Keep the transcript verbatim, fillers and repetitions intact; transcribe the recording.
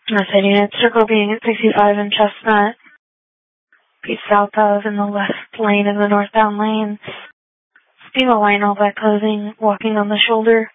I said Unit Circle being at sixty-five and Chestnut. Be south of in the left lane of the northbound lanes. Steve Lionel by closing, walking on the shoulder.